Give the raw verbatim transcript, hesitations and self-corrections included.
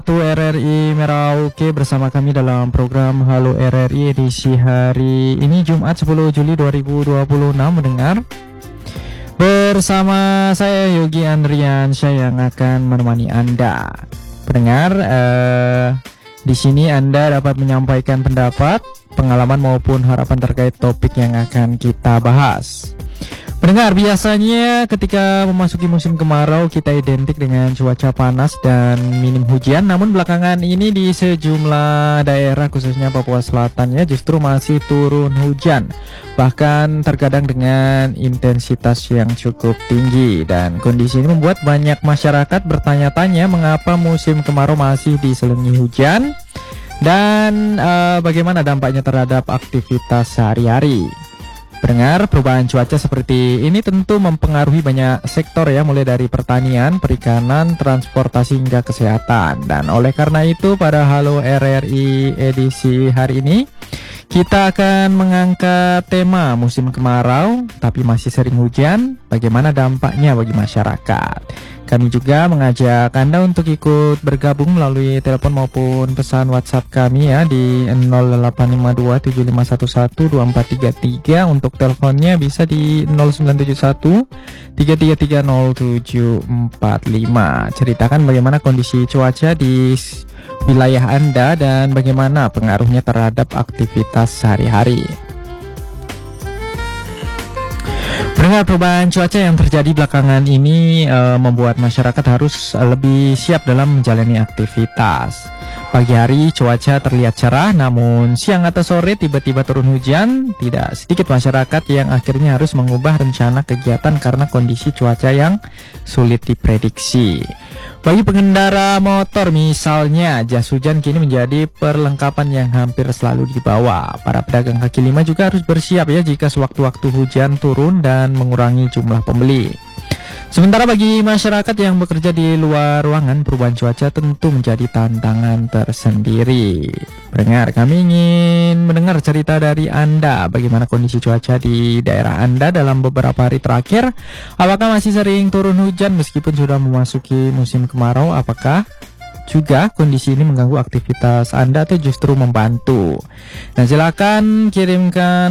R R I Merauke bersama kami dalam program Halo R R I edisi hari ini Jumat sepuluh Juli dua ribu dua puluh enam. Mendengar bersama saya Yogi Andriansyah yang akan menemani Anda. Pendengar, eh, di sini Anda dapat menyampaikan pendapat, pengalaman maupun harapan terkait topik yang akan kita bahas. Pendengar, biasanya ketika memasuki musim kemarau kita identik dengan cuaca panas dan minim hujan. Namun belakangan ini di sejumlah daerah khususnya Papua Selatan ya justru masih turun hujan, bahkan terkadang dengan intensitas yang cukup tinggi. Dan kondisi ini membuat banyak masyarakat bertanya-tanya mengapa musim kemarau masih diselingi hujan dan uh, bagaimana dampaknya terhadap aktivitas sehari-hari. Pendengar, perubahan cuaca seperti ini tentu mempengaruhi banyak sektor ya, mulai dari pertanian, perikanan, transportasi hingga kesehatan. Dan oleh karena itu pada Halo R R I edisi hari ini kita akan mengangkat tema musim kemarau tapi masih sering hujan, bagaimana dampaknya bagi masyarakat. Kami juga mengajak Anda untuk ikut bergabung melalui telepon maupun pesan WhatsApp kami ya di nol delapan lima dua tujuh lima satu satu dua empat tiga tiga. Untuk teleponnya bisa di nol sembilan tujuh satu tiga tiga tiga nol tujuh empat lima. Ceritakan bagaimana kondisi cuaca di wilayah Anda dan bagaimana pengaruhnya terhadap aktivitas sehari-hari. Pendengar, perubahan cuaca yang terjadi belakangan ini e, membuat masyarakat harus lebih siap dalam menjalani aktivitas. Pagi hari cuaca terlihat cerah, namun siang atau sore tiba-tiba turun hujan. Tidak sedikit masyarakat yang akhirnya harus mengubah rencana kegiatan karena kondisi cuaca yang sulit diprediksi. Bagi pengendara motor misalnya, jas hujan kini menjadi perlengkapan yang hampir selalu dibawa. Para pedagang kaki lima juga harus bersiap ya jika sewaktu-waktu hujan turun dan mengurangi jumlah pembeli. Sementara bagi masyarakat yang bekerja di luar ruangan, perubahan cuaca tentu menjadi tantangan tersendiri. Pendengar, kami ingin mendengar cerita dari Anda. Bagaimana kondisi cuaca di daerah Anda dalam beberapa hari terakhir? Apakah masih sering turun hujan meskipun sudah memasuki musim kemarau? Apakah juga kondisi ini mengganggu aktivitas Anda atau justru membantu? Nah, silakan kirimkan